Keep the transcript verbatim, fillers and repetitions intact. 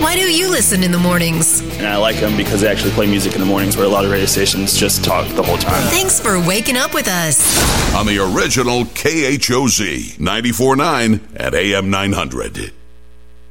Why do you listen in the mornings? And I like them because they actually play music in the mornings where a lot of radio stations just talk the whole time. Thanks for waking up with us. On the original K H O Z ninety-four point nine at A M nine hundred.